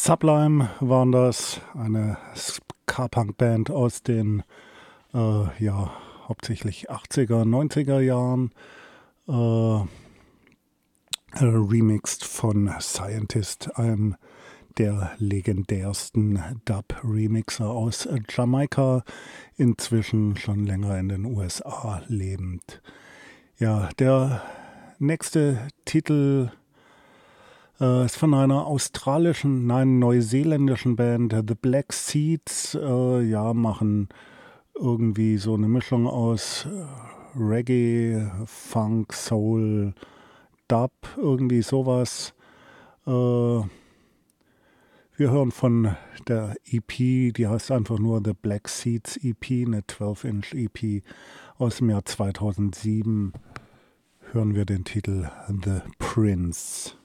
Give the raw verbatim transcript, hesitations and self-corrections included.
Sublime waren das, eine Ska-Punk-Band aus den äh, ja, hauptsächlich achtziger, neunziger Jahren, äh, remixed von Scientist, einem der legendärsten Dub-Remixer aus Jamaika, inzwischen schon länger in den U S A lebend. Ja, der nächste Titel äh, ist von einer australischen, nein, neuseeländischen Band, The Black Seeds. Äh, ja, machen irgendwie so eine Mischung aus äh, Reggae, Funk, Soul, Dub, irgendwie sowas. Äh, Wir hören von der E P, die heißt einfach nur The Black Seeds E P, eine zwölf Inch E P aus dem Jahr zweitausendsieben. Hören wir den Titel The Prince.